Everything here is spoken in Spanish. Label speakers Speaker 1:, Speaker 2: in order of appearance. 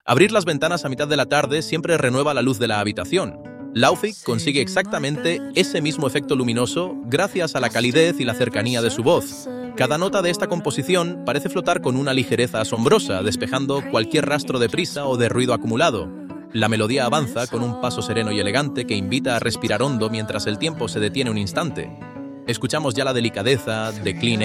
Speaker 1: Abrir las ventanas a mitad de la tarde siempre renueva la luz de la habitación. Laufey consigue exactamente ese mismo efecto luminoso gracias a la calidez y la cercanía de su voz. Cada nota de esta composición parece flotar con una ligereza asombrosa, despejando cualquier rastro de prisa o de ruido acumulado. La melodía avanza con un paso sereno y elegante que invita a respirar hondo mientras el tiempo se detiene un instante. Escuchamos ya la delicadeza, decline